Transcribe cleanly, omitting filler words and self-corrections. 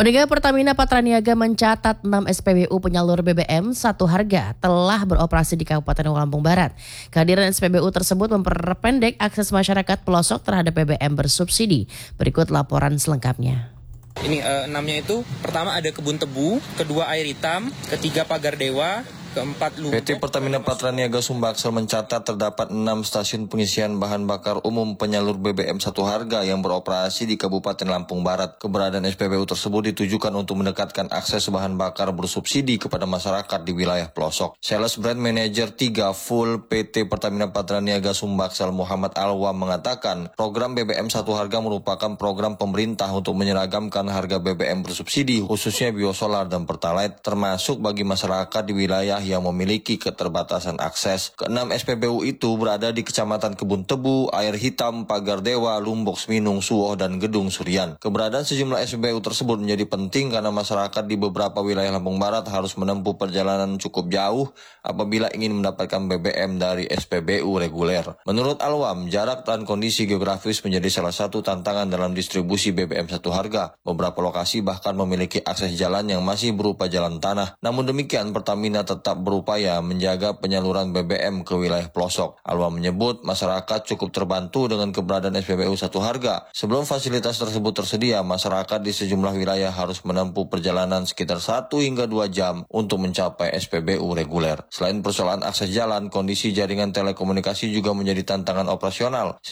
Pendengar Pertamina Patraniaga mencatat 6 SPBU penyalur BBM satu harga telah beroperasi di Kabupaten Lampung Barat. Kehadiran SPBU tersebut memperpendek akses masyarakat pelosok terhadap BBM bersubsidi. Berikut laporan selengkapnya. Ini 6-nya itu, pertama ada kebun tebu, kedua air hitam, ketiga pagar dewa, keempat Lumbok. PT Pertamina Patraniaga Sumbaksel mencatat terdapat 6 stasiun pengisian bahan bakar umum penyalur BBM satu harga yang beroperasi di Kabupaten Lampung Barat. Keberadaan SPBU tersebut ditujukan untuk mendekatkan akses bahan bakar bersubsidi kepada masyarakat di wilayah pelosok. Sales Brand Manager 3 Full PT Pertamina Patraniaga Sumbaksel Muhammad Alwam mengatakan, program BBM satu harga merupakan program pemerintah untuk menyeragamkan harga BBM bersubsidi, khususnya biosolar dan pertalite, termasuk bagi masyarakat di wilayah yang memiliki keterbatasan akses. Keenam SPBU itu berada di Kecamatan Kebun Tebu, Air Hitam, Pagar Dewa, Lumbok, Seminung, Suwoh, dan Gedung Surian. Keberadaan sejumlah SPBU tersebut menjadi penting karena masyarakat di beberapa wilayah Lampung Barat harus menempuh perjalanan cukup jauh apabila ingin mendapatkan BBM dari SPBU reguler. Menurut Alwam, jarak dan kondisi geografis menjadi salah satu tantangan dalam distribusi BBM satu harga. Beberapa lokasi bahkan memiliki akses jalan yang masih berupa jalan tanah. Namun demikian, Pertamina tetap berupaya menjaga penyaluran BBM ke wilayah pelosok. Alwam menyebut masyarakat cukup terbantu dengan keberadaan SPBU satu harga. Sebelum fasilitas tersebut tersedia, masyarakat di sejumlah wilayah harus menempuh perjalanan sekitar 1 hingga 2 jam untuk mencapai SPBU reguler. Selain persoalan akses jalan, kondisi jaringan telekomunikasi juga menjadi tantangan operasional.